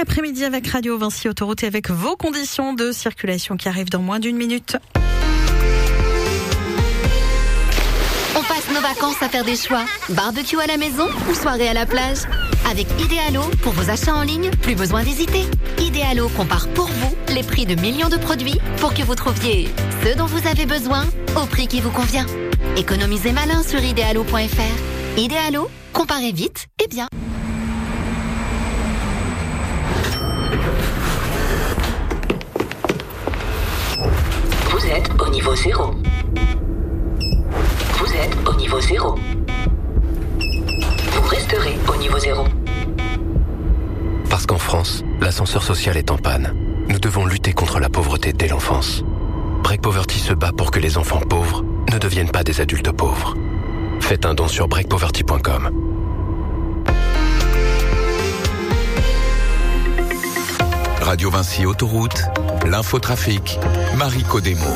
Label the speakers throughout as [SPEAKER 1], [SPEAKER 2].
[SPEAKER 1] l'après-midi avec Radio Vinci Autoroute et avec vos conditions de circulation qui arrivent dans moins d'une minute.
[SPEAKER 2] On passe nos vacances à faire des choix. Barbecue à la maison ou soirée à la plage. Avec Idealo, pour vos achats en ligne, plus besoin d'hésiter. Idealo compare pour vous les prix de millions de produits pour que vous trouviez ce dont vous avez besoin au prix qui vous convient. Économisez malin sur idealo.fr. Idealo, comparez vite et bien.
[SPEAKER 3] Vous êtes au niveau 0. Vous êtes au niveau 0. Vous resterez au niveau 0.
[SPEAKER 4] Parce qu'en France, l'ascenseur social est en panne. Nous devons lutter contre la pauvreté dès l'enfance. Break Poverty se bat pour que les enfants pauvres ne deviennent pas des adultes pauvres. Faites un don sur breakpoverty.com.
[SPEAKER 5] Radio Vinci Autoroute, l'infotrafic, Marie Codemo.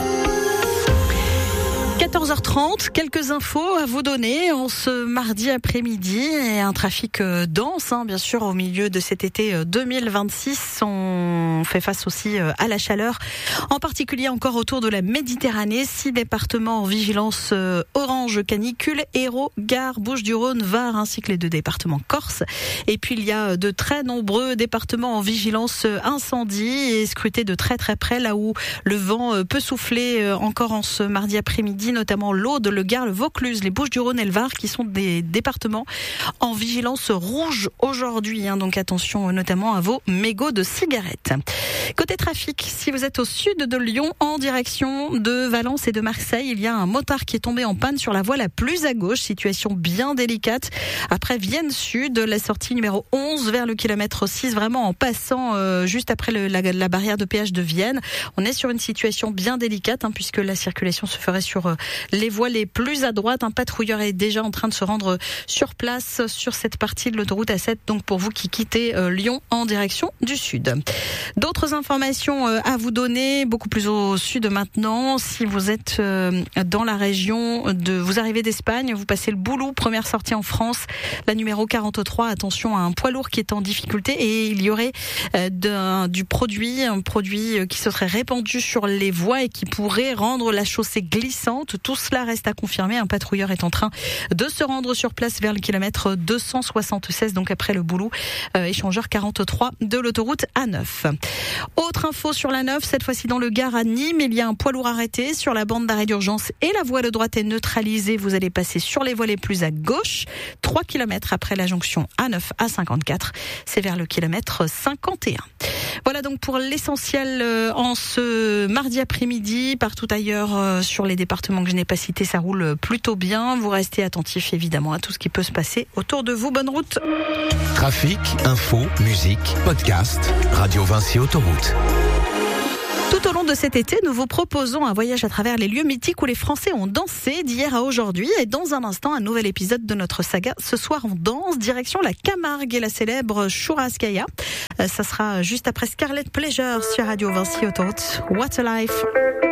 [SPEAKER 1] 14h30, quelques infos à vous donner en ce mardi après-midi et un trafic dense, bien sûr, au milieu de cet été 2026. On fait face aussi à la chaleur, en particulier encore autour de la Méditerranée. 6 départements en vigilance orange canicule, Hérault, Gard, Bouches-du-Rhône, Var, ainsi que les 2 départements Corse. Et puis il y a de très nombreux départements en vigilance incendie et scrutés de très très près, là où le vent peut souffler encore en ce mardi après-midi, notamment l'Aude, le Gard, le Vaucluse, les Bouches-du-Rhône et le Var, qui sont des départements en vigilance rouge aujourd'hui. Donc attention notamment à vos mégots de cigarettes. Côté trafic, si vous êtes au sud de Lyon, en direction de Valence et de Marseille, il y a un motard qui est tombé en panne sur la voie la plus à gauche. Situation bien délicate. Après Vienne Sud, la sortie numéro 11 vers le kilomètre 6, vraiment en passant juste après la barrière de péage de Vienne. On est sur une situation bien délicate, puisque la circulation se ferait sur les voies les plus à droite. Un patrouilleur est déjà en train de se rendre sur place sur cette partie de l'autoroute A7, donc pour vous qui quittez Lyon en direction du sud. D'autres informations à vous donner, beaucoup plus au sud maintenant. Si vous êtes dans la région vous arrivez d'Espagne, vous passez le Boulou, première sortie en France, la numéro 43, attention à un poids lourd qui est en difficulté et il y aurait un produit qui se serait répandu sur les voies et qui pourrait rendre la chaussée glissante. Tout cela reste à confirmer. Un patrouilleur est en train de se rendre sur place vers le kilomètre 276, donc après le Boulou, échangeur 43 de l'autoroute A9. Autre info sur la 9, cette fois-ci dans le Gard à Nîmes, il y a un poids lourd arrêté sur la bande d'arrêt d'urgence et la voie de droite est neutralisée. Vous allez passer sur les voies les plus à gauche, 3 km après la jonction A9 à 54. C'est vers le kilomètre 51. Voilà donc pour l'essentiel en ce mardi après-midi. Partout ailleurs sur les départements que je n'ai pas cités, ça roule plutôt bien. Vous restez attentifs évidemment à tout ce qui peut se passer autour de vous. Bonne route.
[SPEAKER 5] Trafic, info, musique, podcast, Radio Vinci Autoroute.
[SPEAKER 1] Tout au long de cet été, nous vous proposons un voyage à travers les lieux mythiques où les Français ont dansé d'hier à aujourd'hui. Et dans un instant, un nouvel épisode de notre saga. Ce soir, on danse direction la Camargue et la célèbre Churrascaria. Ça sera juste après Scarlet Pleasure sur Radio Vinci Autoroute. What a Life.